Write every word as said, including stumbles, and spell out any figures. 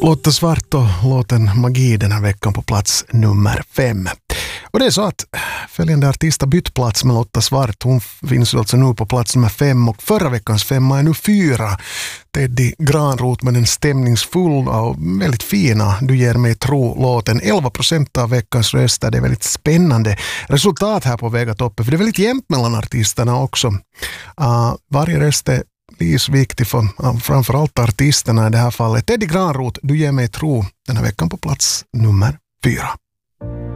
Lotta Svart och låten Magi den här veckan på plats nummer fem. Och det är så att följande artist har bytt plats med Lotta Svart. Hon finns alltså nu på plats nummer fem och förra veckans femma är nu fyra. Teddy Granroth med den stämningsfulla och väldigt fina Du ger mig tro-låten. elva procent av veckans röster. Det är väldigt spännande resultat här på Vega Toppe. För det är väldigt jämnt mellan artisterna också. Uh, varje röst är livsviktig för uh, framförallt artisterna i det här fallet. Teddy Granroth, Du ger mig tro den här veckan på plats nummer fyra.